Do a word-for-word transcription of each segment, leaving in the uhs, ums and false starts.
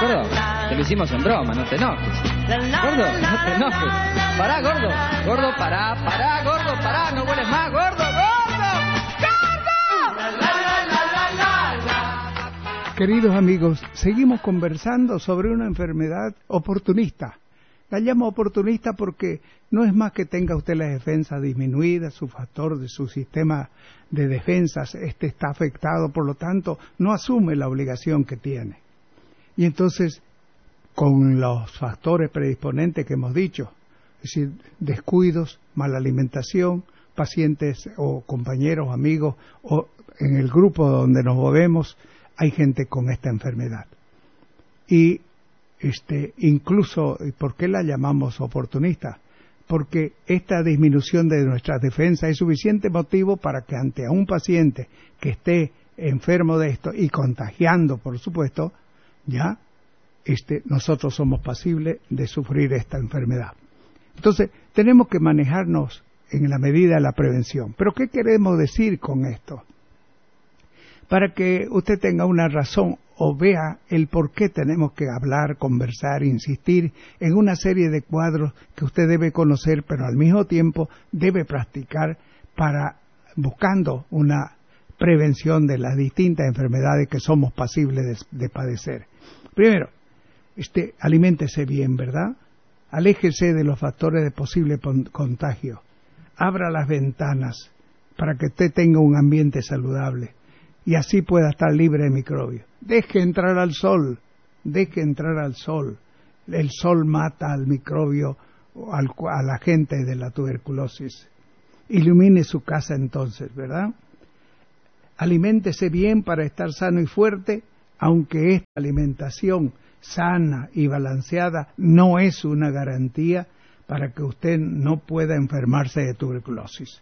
Gordo, te lo hicimos en broma, no te enojes. Gordo, no te enojes. Pará, gordo. Gordo, pará, pará, gordo, pará. No vueles más, gordo, gordo. ¡Gordo! Queridos amigos, seguimos conversando sobre una enfermedad oportunista. La llamo oportunista porque no es más que tenga usted la defensa disminuida, su factor de su sistema de defensas este está afectado, por lo tanto no asume la obligación que tiene. Y entonces, con los factores predisponentes que hemos dicho, es decir, descuidos, mala alimentación, pacientes o compañeros, amigos, o en el grupo donde nos movemos, hay gente con esta enfermedad. Y este, incluso, ¿por qué la llamamos oportunista? Porque esta disminución de nuestras defensas es suficiente motivo para que ante un paciente que esté enfermo de esto y contagiando, por supuesto, ya este, nosotros somos pasibles de sufrir esta enfermedad. Entonces, tenemos que manejarnos en la medida de la prevención. ¿Pero qué queremos decir con esto? Para que usted tenga una razón o vea el por qué tenemos que hablar, conversar, insistir en una serie de cuadros que usted debe conocer, pero al mismo tiempo debe practicar para buscando una prevención de las distintas enfermedades que somos pasibles de, de padecer. Primero, este, aliméntese bien, ¿verdad? Aléjese de los factores de posible contagio. Abra las ventanas para que usted tenga un ambiente saludable y así pueda estar libre de microbios. Deje entrar al sol, deje entrar al sol. El sol mata al microbio, al, a la gente de la tuberculosis. Ilumine su casa entonces, ¿verdad? Aliméntese bien para estar sano y fuerte, aunque esta alimentación sana y balanceada no es una garantía para que usted no pueda enfermarse de tuberculosis.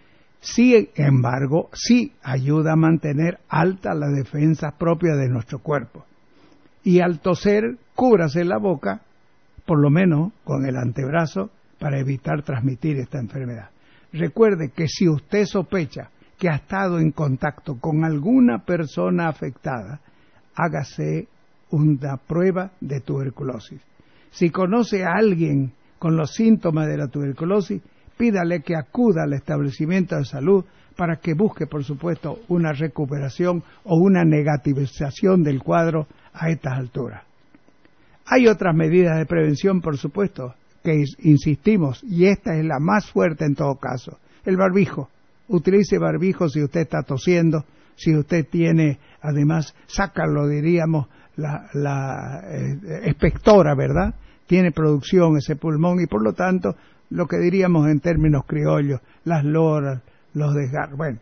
Sin embargo, sí ayuda a mantener alta la defensa propia de nuestro cuerpo. Y al toser, cúbrase la boca, por lo menos con el antebrazo, para evitar transmitir esta enfermedad. Recuerde que si usted sospecha que ha estado en contacto con alguna persona afectada, hágase una prueba de tuberculosis. Si conoce a alguien con los síntomas de la tuberculosis, pídale que acuda al establecimiento de salud para que busque, por supuesto, una recuperación o una negativización del cuadro a estas alturas. Hay otras medidas de prevención, por supuesto, que insistimos, y esta es la más fuerte en todo caso. El barbijo. Utilice barbijo si usted está tosiendo, si usted tiene, además, sácalo, diríamos, la, la eh, expectora, ¿verdad? Tiene producción ese pulmón y por lo tanto, lo que diríamos en términos criollos, las loras, los desgarros, bueno,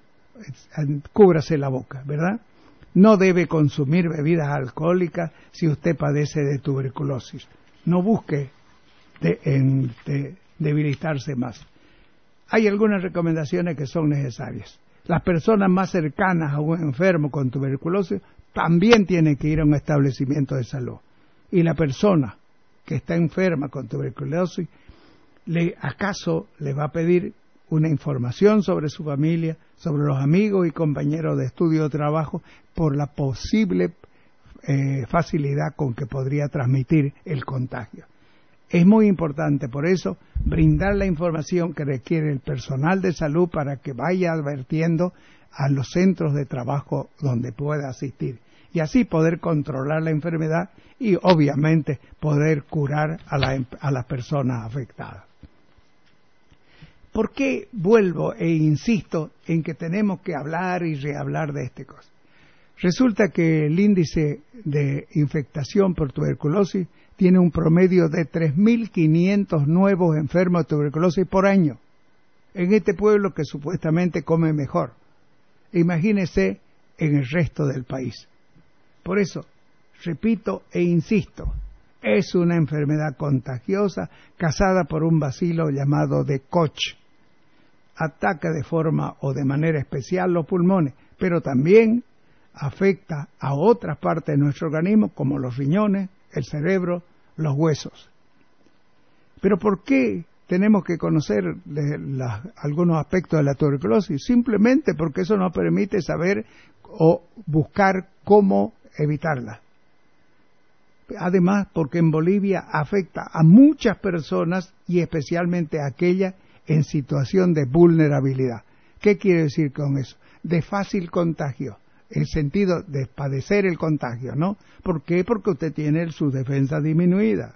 cúbrase la boca, ¿verdad? No debe consumir bebidas alcohólicas si usted padece de tuberculosis. No busque de, en, de, debilitarse más. Hay algunas recomendaciones que son necesarias. Las personas más cercanas a un enfermo con tuberculosis también tienen que ir a un establecimiento de salud. Y la persona que está enferma con tuberculosis, le, ¿acaso le va a pedir una información sobre su familia, sobre los amigos y compañeros de estudio o trabajo, por la posible eh, facilidad con que podría transmitir el contagio? Es muy importante, por eso, brindar la información que requiere el personal de salud para que vaya advirtiendo a los centros de trabajo donde pueda asistir y así poder controlar la enfermedad y, obviamente, poder curar a, la, a las personas afectadas. ¿Por qué vuelvo e insisto en que tenemos que hablar y rehablar de este cosa? Resulta que el índice de infectación por tuberculosis tiene un promedio de tres mil quinientos nuevos enfermos de tuberculosis por año, en este pueblo que supuestamente come mejor. Imagínese en el resto del país. Por eso, repito e insisto, es una enfermedad contagiosa causada por un bacilo llamado de Koch. Ataca de forma o de manera especial los pulmones, pero también afecta a otras partes de nuestro organismo como los riñones, el cerebro, los huesos. Pero ¿por qué tenemos que conocer de la, algunos aspectos de la tuberculosis? Simplemente porque eso nos permite saber o buscar cómo evitarla. además porque en Bolivia afecta a muchas personas y especialmente a aquellas en situación de vulnerabilidad. ¿Qué quiere decir con eso? De fácil contagio, en el sentido de padecer el contagio, ¿no? ¿Por qué? Porque usted tiene su defensa disminuida.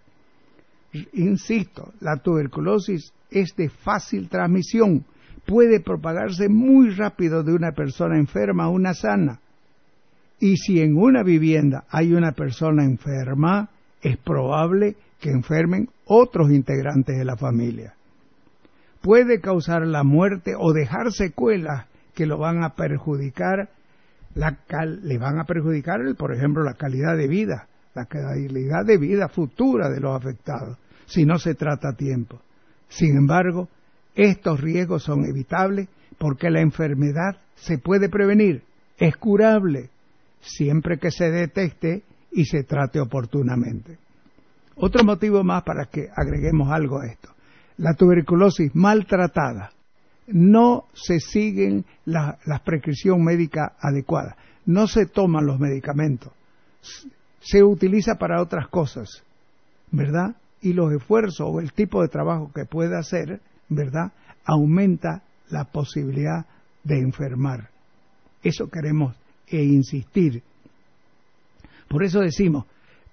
Insisto, la tuberculosis es de fácil transmisión, puede propagarse muy rápido de una persona enferma a una sana. Y si en una vivienda hay una persona enferma, es probable que enfermen otros integrantes de la familia. Puede causar la muerte o dejar secuelas que lo van a perjudicar, la cal, le van a perjudicar, por ejemplo, la calidad de vida, la calidad de vida futura de los afectados, si no se trata a tiempo. Sin embargo, estos riesgos son evitables porque la enfermedad se puede prevenir, es curable, siempre que se detecte y se trate oportunamente. Otro motivo más para que agreguemos algo a esto. La tuberculosis maltratada, no se siguen la, la prescripción médica adecuada, no se toman los medicamentos, se utiliza para otras cosas, ¿verdad? Y los esfuerzos o el tipo de trabajo que puede hacer, ¿verdad?, aumenta la posibilidad de enfermar. Eso queremos e insistir. Por eso decimos,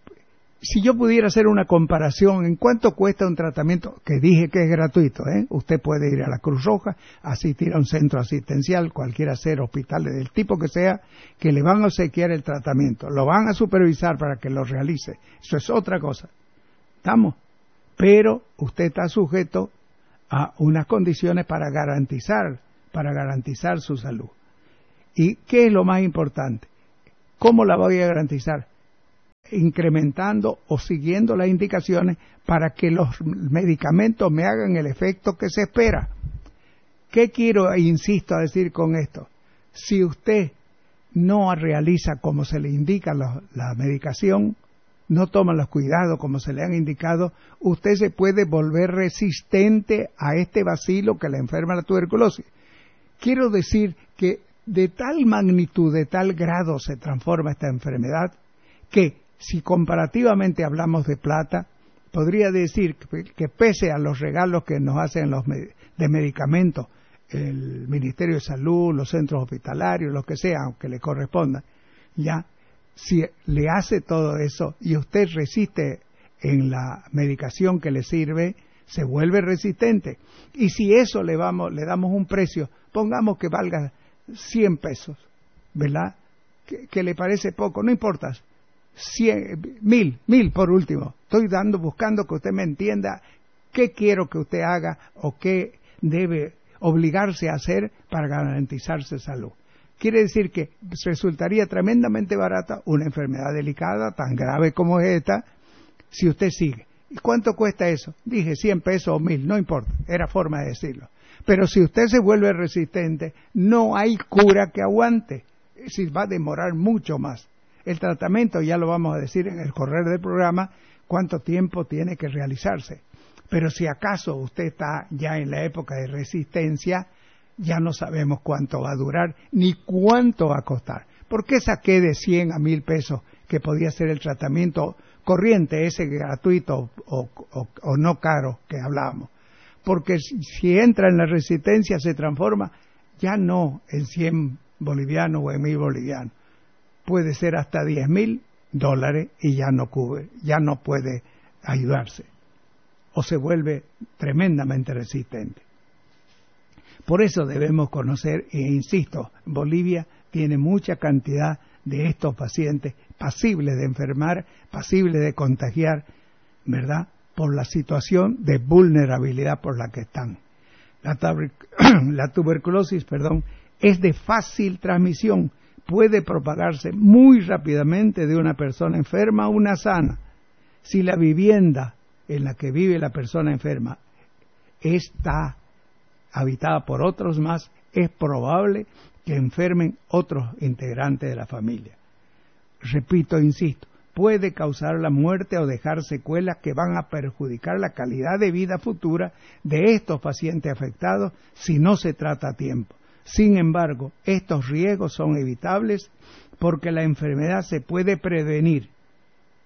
si yo pudiera hacer una comparación en cuánto cuesta un tratamiento, que dije que es gratuito, ¿eh? Usted puede ir a la Cruz Roja, asistir a un centro asistencial, cualquiera ser hospitales del tipo que sea, que le van a obsequiar el tratamiento, lo van a supervisar para que lo realice. Eso es otra cosa. ¿Estamos? Pero usted está sujeto a unas condiciones para garantizar, para garantizar su salud. ¿Y qué es lo más importante? ¿Cómo la voy a garantizar? Incrementando o siguiendo las indicaciones para que los medicamentos me hagan el efecto que se espera. ¿Qué quiero e insisto a decir con esto? Si usted no realiza como se le indica la, la medicación, no toma los cuidados como se le han indicado, usted se puede volver resistente a este bacilo que le enferma la tuberculosis. Quiero decir que de tal magnitud, de tal grado se transforma esta enfermedad, que si comparativamente hablamos de plata, podría decir que, que pese a los regalos que nos hacen los de medicamentos, el Ministerio de Salud, los centros hospitalarios, lo que sea, aunque le corresponda, ya, si le hace todo eso y usted resiste en la medicación que le sirve, se vuelve resistente. Y si eso le vamos, le damos un precio, pongamos que valga cien pesos, ¿verdad? Que, que le parece poco, no importa. Cien, mil, mil por último. Estoy dando, buscando que usted me entienda qué quiero que usted haga o qué debe obligarse a hacer para garantizarse salud. Quiere decir que resultaría tremendamente barata una enfermedad delicada, tan grave como es esta, si usted sigue. ¿Y cuánto cuesta eso? Dije cien pesos o mil, no importa, era forma de decirlo. Pero si usted se vuelve resistente, no hay cura que aguante, si va a demorar mucho más. El tratamiento, ya lo vamos a decir en el correr del programa, cuánto tiempo tiene que realizarse. Pero si acaso usted está ya en la época de resistencia, ya no sabemos cuánto va a durar ni cuánto va a costar. ¿Por qué saqué de cien a mil pesos que podía ser el tratamiento corriente, ese gratuito o, o, o no caro que hablábamos? Porque si, si entra en la resistencia se transforma ya no en cien bolivianos o en mil bolivianos. Puede ser hasta diez mil dólares y ya no cubre, ya no puede ayudarse. O se vuelve tremendamente resistente. Por eso debemos conocer, e insisto, Bolivia tiene mucha cantidad de estos pacientes pasibles de enfermar, pasibles de contagiar, ¿verdad?, por la situación de vulnerabilidad por la que están. La, tab- la tuberculosis, perdón, es de fácil transmisión, puede propagarse muy rápidamente de una persona enferma a una sana. Si la vivienda en la que vive la persona enferma está habitada por otros más, es probable que enfermen otros integrantes de la familia. Repito, insisto, puede causar la muerte o dejar secuelas que van a perjudicar la calidad de vida futura de estos pacientes afectados si no se trata a tiempo. Sin embargo, estos riesgos son evitables porque la enfermedad se puede prevenir,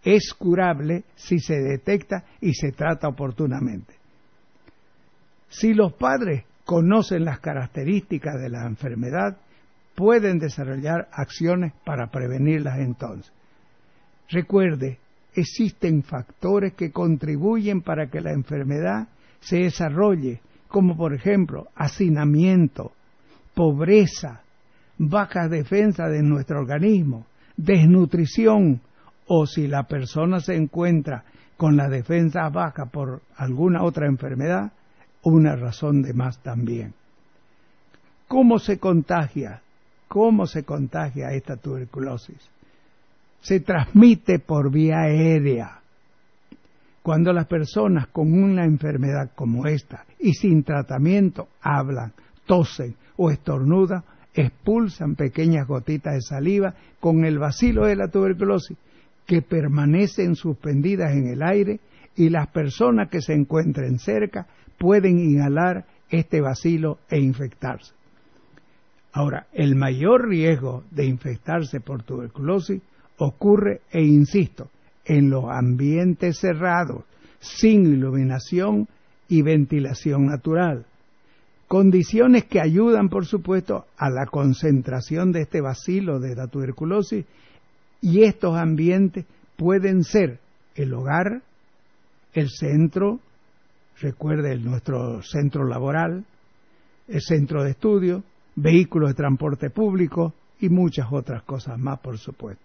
es curable si se detecta y se trata oportunamente. Si los padres conocen las características de la enfermedad, pueden desarrollar acciones para prevenirlas entonces. Recuerde, existen factores que contribuyen para que la enfermedad se desarrolle, como por ejemplo hacinamiento, pobreza, baja defensa de nuestro organismo, desnutrición, o si la persona se encuentra con la defensa baja por alguna otra enfermedad, una razón de más también. ¿Cómo se contagia? ¿Cómo se contagia esta tuberculosis? Se transmite por vía aérea. Cuando las personas con una enfermedad como esta y sin tratamiento hablan, tosen o estornudan, expulsan pequeñas gotitas de saliva con el bacilo de la tuberculosis que permanecen suspendidas en el aire, y las personas que se encuentren cerca pueden inhalar este bacilo e infectarse. Ahora, el mayor riesgo de infectarse por tuberculosis ocurre, e insisto, en los ambientes cerrados, sin iluminación y ventilación natural. Condiciones que ayudan, por supuesto, a la concentración de este bacilo de la tuberculosis, y estos ambientes pueden ser el hogar, el centro, recuerde nuestro centro laboral, el centro de estudio, vehículos de transporte público y muchas otras cosas más, por supuesto.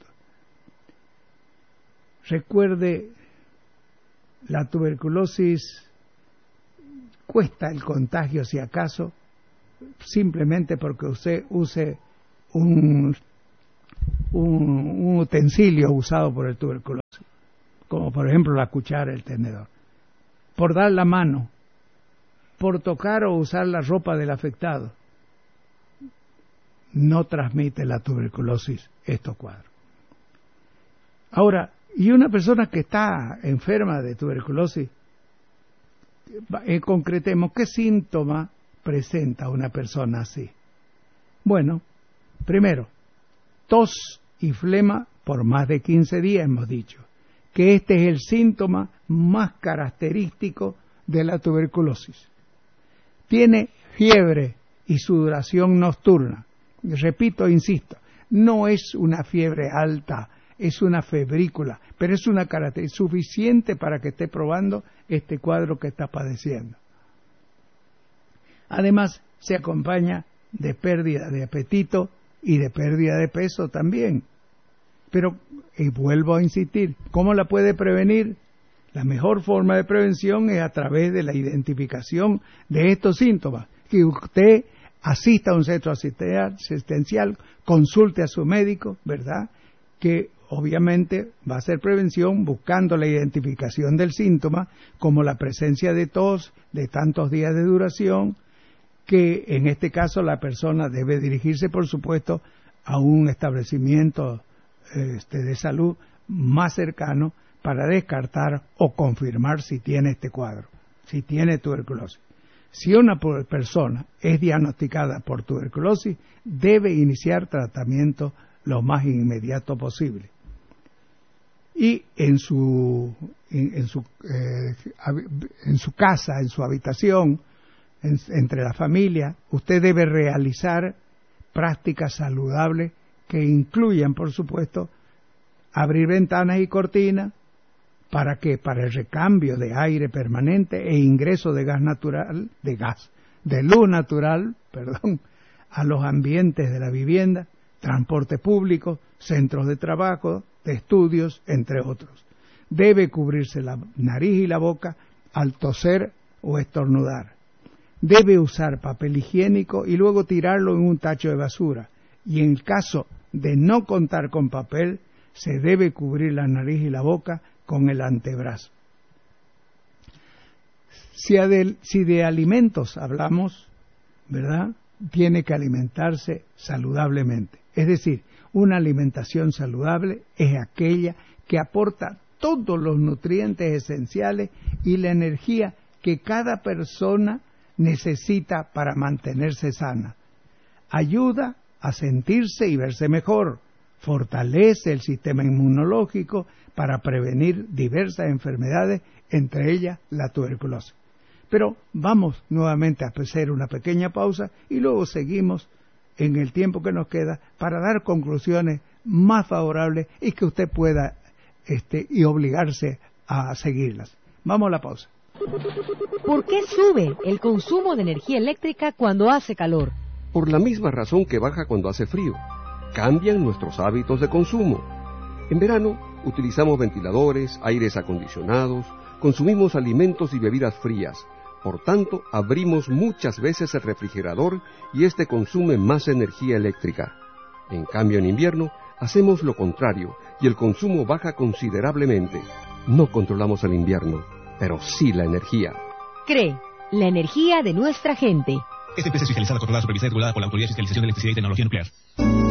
Recuerde, la tuberculosis cuesta el contagio, si acaso, simplemente porque usted use un, un, un utensilio usado por el tuberculosis, como por ejemplo la cuchara, el tenedor, por dar la mano, por tocar o usar la ropa del afectado. No transmite la tuberculosis estos cuadros. Ahora, y una persona que está enferma de tuberculosis, eh, concretemos, ¿qué síntoma presenta una persona así? Bueno, primero, tos y flema por más de quince días, hemos dicho, que este es el síntoma más característico de la tuberculosis. Tiene fiebre y sudoración nocturna. Repito, insisto, no es una fiebre alta, es una febrícula, pero es una característica suficiente para que esté probando este cuadro que está padeciendo. Además, se acompaña de pérdida de apetito y de pérdida de peso también. Pero, y vuelvo a insistir, ¿cómo la puede prevenir? La mejor forma de prevención es a través de la identificación de estos síntomas, que usted asista a un centro asistencial, consulte a su médico, ¿verdad?, que obviamente va a hacer prevención buscando la identificación del síntoma, como la presencia de tos de tantos días de duración, que en este caso la persona debe dirigirse, por supuesto, a un establecimiento este, de salud más cercano para descartar o confirmar si tiene este cuadro, si tiene tuberculosis. Si una persona es diagnosticada por tuberculosis, debe iniciar tratamiento lo más inmediato posible. Y en su, en, en su, eh, en su casa, en su habitación, en, entre la familia, usted debe realizar prácticas saludables que incluyan, por supuesto, abrir ventanas y cortinas. ¿Para qué? Para el recambio de aire permanente e ingreso de gas natural, de gas, de luz natural, perdón, a los ambientes de la vivienda, transporte público, centros de trabajo, de estudios, entre otros. Debe cubrirse la nariz y la boca al toser o estornudar. Debe usar papel higiénico y luego tirarlo en un tacho de basura. Y en caso de no contar con papel, se debe cubrir la nariz y la boca con el antebrazo. Si de, si de alimentos hablamos, ¿verdad?, tiene que alimentarse saludablemente. Es decir, una alimentación saludable es aquella que aporta todos los nutrientes esenciales y la energía que cada persona necesita para mantenerse sana. Ayuda a sentirse y verse mejor, fortalece el sistema inmunológico para prevenir diversas enfermedades, entre ellas la tuberculosis. Pero vamos nuevamente a hacer una pequeña pausa y luego seguimos en el tiempo que nos queda para dar conclusiones más favorables y que usted pueda este, y obligarse a seguirlas. Vamos a la pausa. ¿Por qué sube el consumo de energía eléctrica cuando hace calor? Por la misma razón que baja cuando hace frío. Cambian nuestros hábitos de consumo. En verano utilizamos ventiladores, aires acondicionados, consumimos alimentos y bebidas frías. Por tanto, abrimos muchas veces el refrigerador y este consume más energía eléctrica. En cambio, en invierno, hacemos lo contrario y el consumo baja considerablemente. No controlamos el invierno, pero sí la energía. C R E, la energía de nuestra gente. Esta empresa es fiscalizada, controlada, supervisada y regulada por la Autoridad de Fiscalización de Electricidad y Tecnología Nuclear.